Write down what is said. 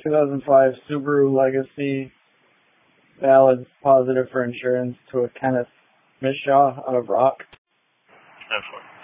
2005 Subaru Legacy, valid, positive for insurance to a Kenneth Mishaw out of Rock. 10-4.